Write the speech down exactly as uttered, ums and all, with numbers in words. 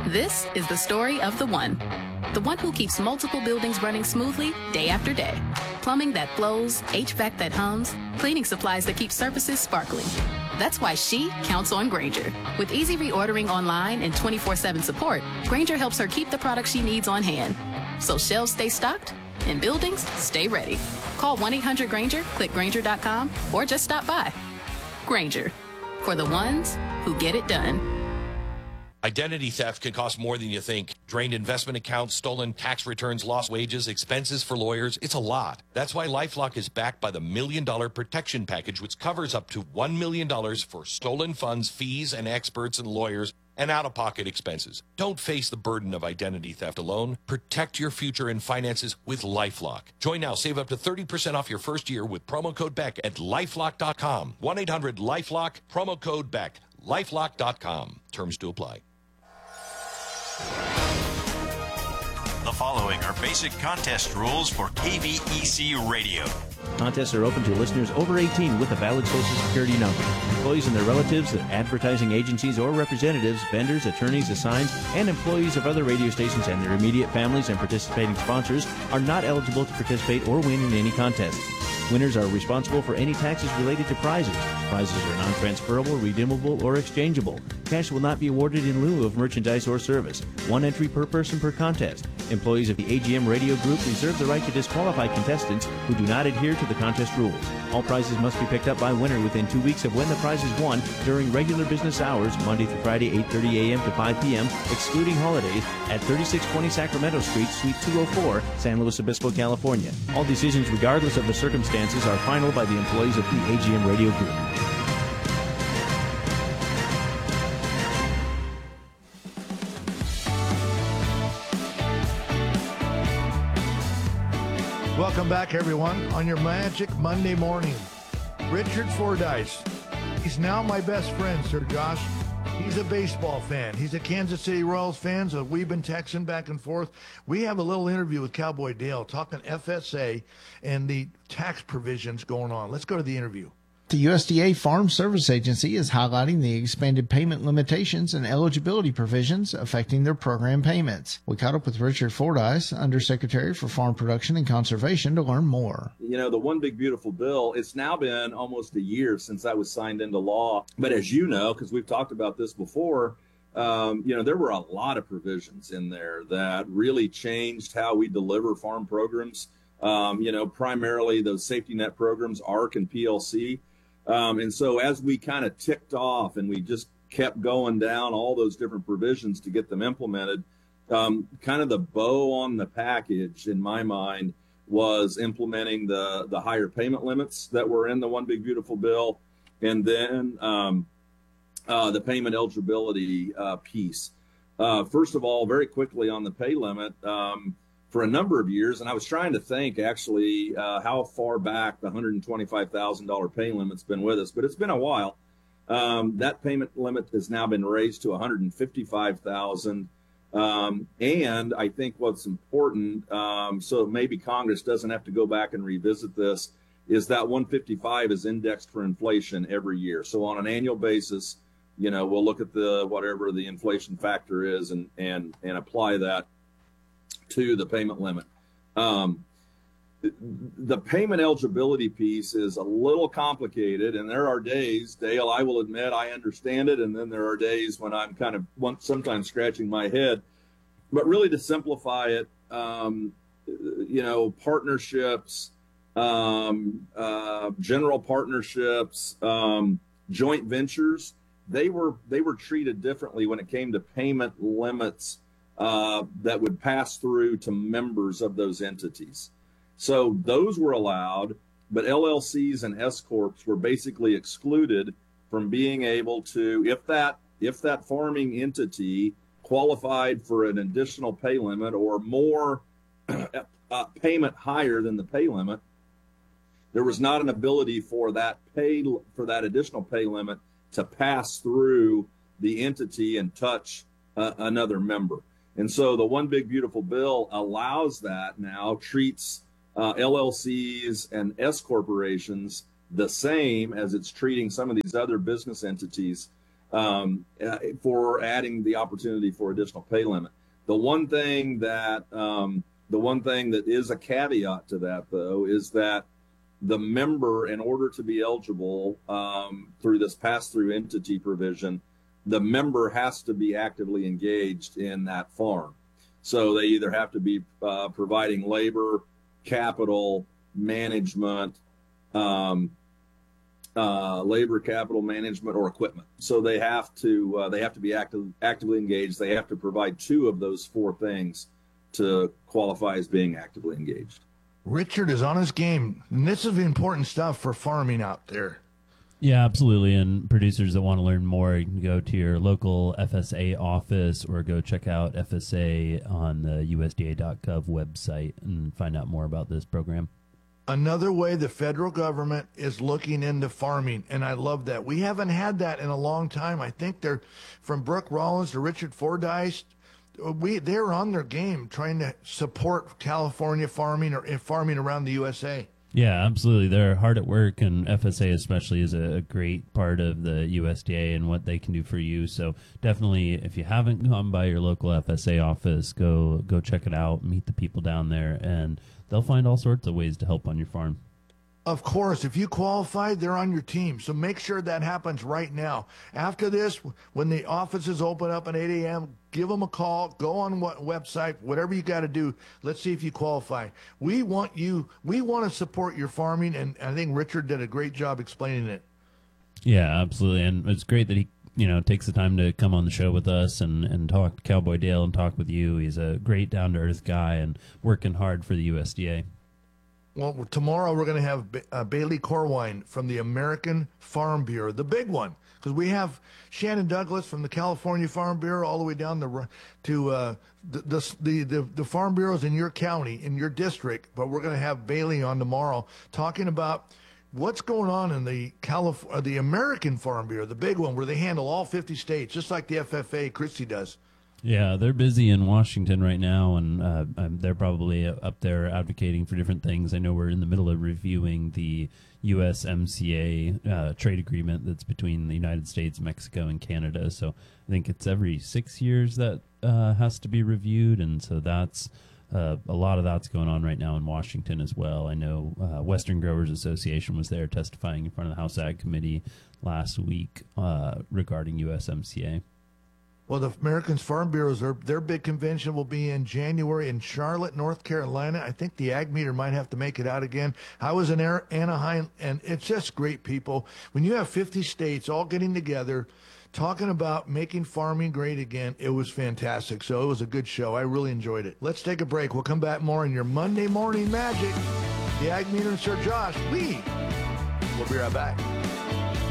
This is the story of the one. The one who keeps multiple buildings running smoothly day after day. Plumbing that flows, H V A C that hums, cleaning supplies that keep surfaces sparkling. That's why she counts on Grainger. With easy reordering online and twenty-four seven support, Grainger helps her keep the products she needs on hand. So shelves stay stocked and buildings stay ready. Call one eight hundred Grainger, click Grainger dot com, or just stop by. Grainger, for the ones who get it done. Identity theft can cost more than you think. Drained investment accounts, stolen tax returns, lost wages, expenses for lawyers. It's a lot. That's why LifeLock is backed by the Million Dollar Protection Package, which covers up to one million dollars for stolen funds, fees, and experts and lawyers, and out-of-pocket expenses. Don't face the burden of identity theft alone. Protect your future and finances with LifeLock. Join now. Save up to thirty percent off your first year with promo code Beck at lifelock dot com. one eight hundred LifeLock, promo code Beck. lifelock dot com. Terms to apply. The following are basic contest rules for K V E C Radio. Contests are open to listeners over eighteen with a valid Social Security number. Employees and their relatives, advertising agencies or representatives, vendors, attorneys, assigns, and employees of other radio stations and their immediate families and participating sponsors are not eligible to participate or win in any contest. Winners are responsible for any taxes related to prizes. Prizes are non-transferable, redeemable, or exchangeable. Cash will not be awarded in lieu of merchandise or service. One entry per person per contest. Employees of the A G M Radio Group reserve the right to disqualify contestants who do not adhere to the contest rules. All prizes must be picked up by winner within two weeks of when the prize is won during regular business hours, Monday through Friday, eight thirty a.m. to five p.m., excluding holidays, at thirty-six twenty Sacramento Street, Suite two oh four, San Luis Obispo, California. All decisions, regardless of the circumstances, are final by the employees of the A G M Radio Group. Welcome back, everyone, on your Magic Monday morning. Richard Fordyce. He's now my best friend, Sir Josh. He's a baseball fan. He's a Kansas City Royals fan, so we've been texting back and forth. We have a little interview with Cowboy Dale talking F S A and the tax provisions going on. Let's go to the interview. The U S D A Farm Service Agency is highlighting the expanded payment limitations and eligibility provisions affecting their program payments. We caught up with Richard Fordyce, Undersecretary for Farm Production and Conservation, to learn more. You know, the One Big Beautiful Bill, it's now been almost a year since that was signed into law. But as you know, because we've talked about this before, um, you know, there were a lot of provisions in there that really changed how we deliver farm programs. Um, you know, primarily those safety net programs, A R C and P L C. Um, and so as we kind of ticked off and we just kept going down all those different provisions to get them implemented, um, kind of the bow on the package, in my mind, was implementing the, the higher payment limits that were in the One Big Beautiful Bill, and then um, uh, the payment eligibility uh, piece. Uh, first of all, very quickly on the pay limit, um, for a number of years, and I was trying to think actually uh, how far back the one hundred twenty-five thousand dollars pay limit's been with us, but it's been a while. Um, that payment limit has now been raised to one hundred fifty-five thousand dollars. Um, and I think what's important, um, so maybe Congress doesn't have to go back and revisit this, is that one hundred fifty-five is indexed for inflation every year. So on an annual basis, you know, we'll look at the whatever the inflation factor is and and and apply that to the payment limit. Um, the payment eligibility piece is a little complicated, and there are days, Dale, I will admit I understand it, and then there are days when I'm kind of sometimes scratching my head. But really, to simplify it, um, you know, partnerships, um, uh, general partnerships, um, joint ventures, they were they were treated differently when it came to payment limits Uh, that would pass through to members of those entities. So those were allowed, but L L Cs and S corps were basically excluded from being able to, if that if that farming entity qualified for an additional pay limit or more uh, payment higher than the pay limit, there was not an ability for that pay for that additional pay limit to pass through the entity and touch uh, another member. And so the One Big Beautiful Bill allows that now, treats uh, L L Cs and S corporations the same as it's treating some of these other business entities. um, uh, for adding the opportunity for additional pay limit. The one thing that um, the one thing that is a caveat to that, though, is that the member, in order to be eligible um, through this pass-through entity provision, the member has to be actively engaged in that farm. So they either have to be uh, providing labor, capital, management, um, uh, labor, capital, management, or equipment. So they have to uh, they have to be active, actively engaged. They have to provide two of those four things to qualify as being actively engaged. Richard is on his game, and this is important stuff for farming out there. Yeah, absolutely. And producers that want to learn more, you can go to your local F S A office or go check out F S A on the U S D A dot gov website and find out more about this program. Another way the federal government is looking into farming, and I love that. We haven't had that in a long time. I think they're, from Brooke Rollins to Richard Fordyce, we they're on their game trying to support California farming or farming around the U S A. Yeah, absolutely. They're hard at work, and F S A especially is a great part of the U S D A and what they can do for you. So definitely, if you haven't gone by your local F S A office, go go check it out, meet the people down there, and they'll find all sorts of ways to help on your farm. Of course, if you qualify, they're on your team. So make sure that happens right now. After this, when the offices open up at eight a.m., give them a call. Go on what website, whatever you got to do. Let's see if you qualify. We want you. We want to support your farming, and I think Richard did a great job explaining it. Yeah, absolutely, and it's great that he, you know, takes the time to come on the show with us and and talk to Cowboy Dale and talk with you. He's a great down to earth guy and working hard for the U S D A. Well, tomorrow we're going to have uh, Bailey Corwine from the American Farm Bureau, the big one, because we have Shannon Douglas from the California Farm Bureau all the way down the, to uh, the, the, the, the farm bureaus in your county, in your district. But we're going to have Bailey on tomorrow talking about what's going on in the Calif- uh, the American Farm Bureau, the big one, where they handle all fifty states, just like the F F A, Christy does. Yeah, they're busy in Washington right now, and uh, they're probably up there advocating for different things. I know we're in the middle of reviewing the U S M C A uh, trade agreement that's between the United States, Mexico, and Canada. So I think it's every six years that uh, has to be reviewed, and so that's uh, a lot of that's going on right now in Washington as well. I know uh, Western Growers Association was there testifying in front of the House Ag Committee last week uh, regarding U S M C A. Well, the American Farm Bureaus, their, their big convention will be in January in Charlotte, North Carolina. I think the Ag Meter might have to make it out again. I was in Anaheim, and it's just great people. When you have fifty states all getting together, talking about making farming great again, it was fantastic. So it was a good show. I really enjoyed it. Let's take a break. We'll come back more in your Monday Morning Magic. The Ag Meter and Sir Josh, we will be right back.